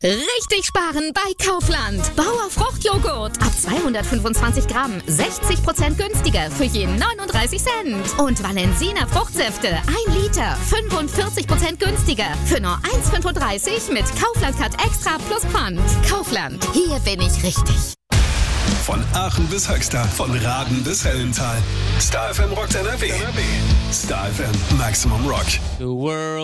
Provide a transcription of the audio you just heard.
Richtig sparen bei Kaufland. Bauer Fruchtjoghurt ab 225 Gramm, 60% günstiger für je 39 Cent. Und Valensina Fruchtsäfte, 1 Liter, 45% günstiger für nur 1,35 mit Kaufland Cut Extra plus Pfand. Kaufland, hier bin ich richtig. Von Aachen bis Höxter, von Raden bis Hellental. Star FM rockt NRW. Star FM Maximum Rock. The world